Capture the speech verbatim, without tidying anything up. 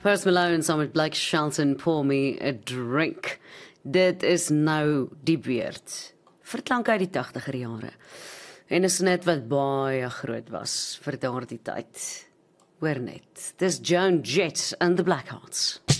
Post Malone saam met Blake Shelton, Pour Me a Drink. Dit is nou die beurt. Verklank uit die tachtiger jare. En is net wat baie groot was vir daardie tyd. Hoor net, dis Joan Jett and the Blackhearts.